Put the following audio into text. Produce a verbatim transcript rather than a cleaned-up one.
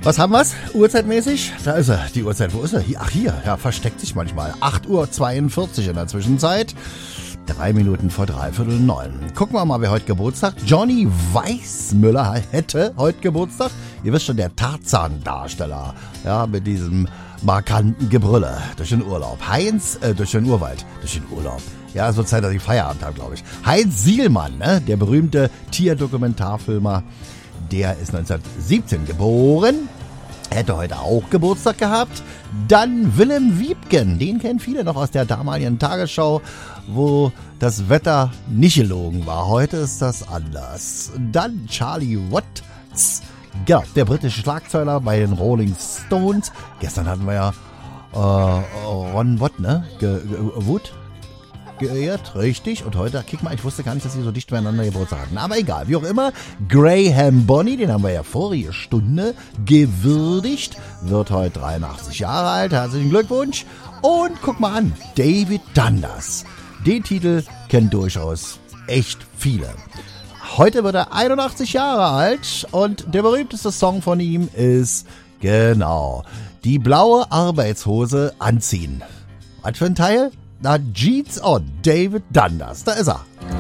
Was haben wir's? Uhrzeitmäßig? Da ist er, die Uhrzeit. Wo ist er? Hier, ach hier, ja, versteckt sich manchmal. acht Uhr zweiundvierzig in der Zwischenzeit. Drei Minuten vor dreiviertel neun. Gucken wir mal, wer heute Geburtstag. Johnny Weissmüller hätte heute Geburtstag. Ihr wisst schon, der Tarzan-Darsteller. Ja, mit diesem markanten Gebrülle durch den Urlaub. Heinz, äh, durch den Urwald, durch den Urlaub. Ja, so Zeit, dass ich Feierabend habe, glaube ich. Heinz Sielmann, ne, der berühmte Tierdokumentarfilmer, der ist neunzehnhundertsiebzehn geboren. Hätte heute auch Geburtstag gehabt. Dann Willem Wiebken, den kennen viele noch aus der damaligen Tagesschau, wo das Wetter nicht gelogen war. Heute ist das anders. Dann Charlie Watts, ja, der britische Schlagzeuler bei den Rolling Stones. Gestern hatten wir ja äh, Ron Watt, ne? Ge, ge, Wood? geehrt, richtig. Und heute, kick mal, ich wusste gar nicht, dass sie so dicht beieinander Geburtstag hatten. Aber egal, wie auch immer. Graham Bonney, den haben wir ja vorige Stunde gewürdigt, wird heute dreiundachtzig Jahre alt. Herzlichen Glückwunsch. Und guck mal an, David Dundas. Den Titel kennen durchaus echt viele. Heute wird er einundachtzig Jahre alt und der berühmteste Song von ihm ist, genau, die blaue Arbeitshose anziehen. Was für ein Teil? Na, Jeans on, David Dundas, da ist er.